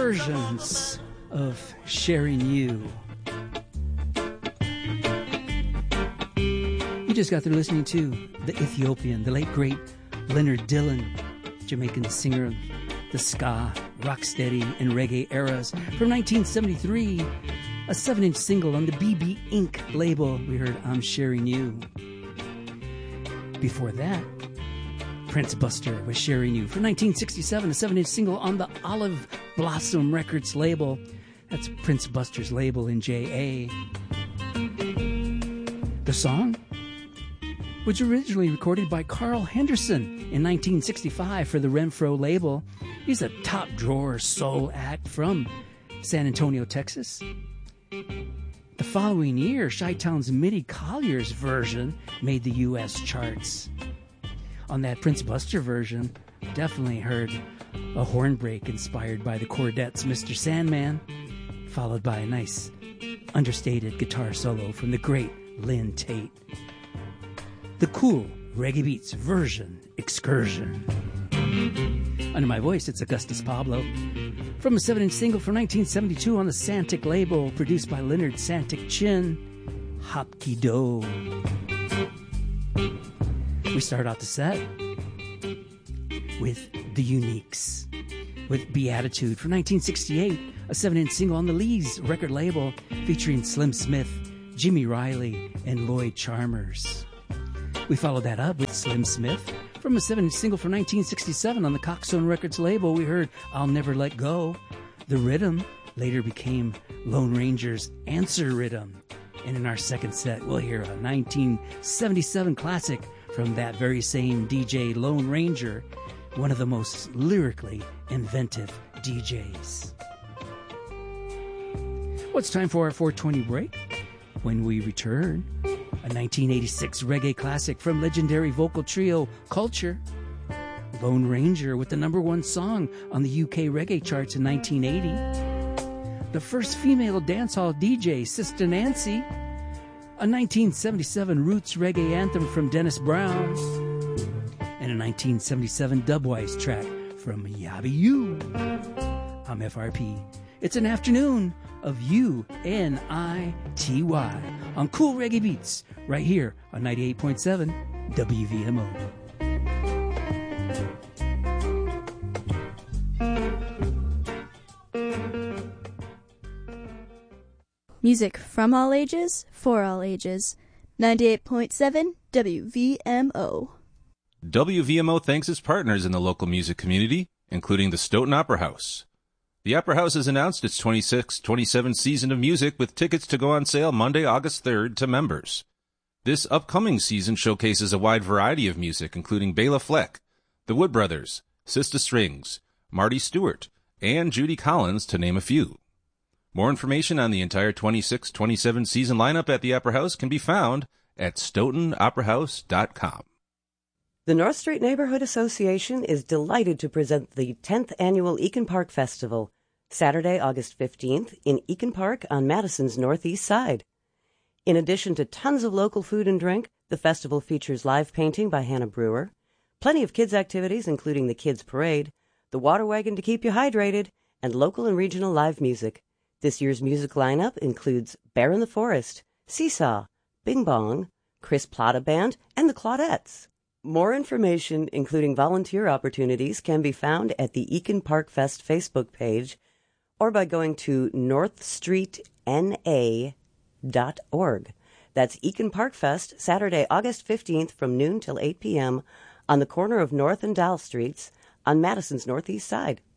versions of Sharing You. You just got through listening to the Ethiopian, the late great Leonard Dillon, Jamaican singer of the ska, rocksteady, and reggae eras. From 1973, a 7-inch single on the BB Inc. label, we heard I'm Sharing You. Before that, Prince Buster was Sharing You. From 1967, a 7-inch single on the Olive Blossom Records label. That's Prince Buster's label in J.A. The song was originally recorded by Carl Henderson in 1965 for the Renfro label. He's a top-drawer soul act from San Antonio, Texas. The following year, Chi-Town's Mitty Collier's version made the U.S. charts. On that Prince Buster version, definitely heard a horn break inspired by the Chordettes' Mr. Sandman, followed by a nice, understated guitar solo from the great Lynn Tate. The cool Reggae Beats version Excursion. Under my voice, it's Augustus Pablo. From a 7-inch single from 1972 on the Santic label, produced by Leonard Santic Chin, Hopkey Do. We start out the set with The Uniques, with Beatitude from 1968, a 7-inch single on the Lee's record label, featuring Slim Smith, Jimmy Riley, and Lloyd Charmers. We followed that up with Slim Smith. From a 7-inch single from 1967 on the Coxsone Records label, we heard I'll Never Let Go. The rhythm later became Lone Ranger's Answer Rhythm. And in our second set, we'll hear a 1977 classic from that very same DJ Lone Ranger, one of the most lyrically inventive DJs. Well, it's time for our 420 break. When we return, a 1986 reggae classic from legendary vocal trio Culture. Lone Ranger with the #1 song on the UK reggae charts in 1980. The first female dancehall DJ, Sister Nancy. A 1977 roots reggae anthem from Dennis Brown. And a 1977 dubwise track from Yabby You. I'm FRP. It's an afternoon of UNITY on Cool Reggae Beats, right here on 98.7 WVMO. Music from all ages, for all ages. 98.7 WVMO. WVMO thanks its partners in the local music community, including the Stoughton Opera House. The Opera House has announced its 26-27 season of music with tickets to go on sale Monday, August 3rd to members. This upcoming season showcases a wide variety of music, including Bela Fleck, the Wood Brothers, Sista Strings, Marty Stewart, and Judy Collins, to name a few. More information on the entire 26-27 season lineup at the Opera House can be found at stoughtonoperahouse.com. The North Street Neighborhood Association is delighted to present the 10th Annual Eakin Park Festival, Saturday, August 15th, in Eakin Park on Madison's northeast side. In addition to tons of local food and drink, the festival features live painting by Hannah Brewer, plenty of kids' activities including the Kids Parade, the water wagon to keep you hydrated, and local and regional live music. This year's music lineup includes Bear in the Forest, Seesaw, Bing Bong, Chris Plata Band, and the Claudettes. More information, including volunteer opportunities, can be found at the Eakin Park Fest Facebook page or by going to northstreetna.org. That's Eakin Park Fest, Saturday, August 15th from noon till 8 p.m. on the corner of North and Dal Streets on Madison's northeast side.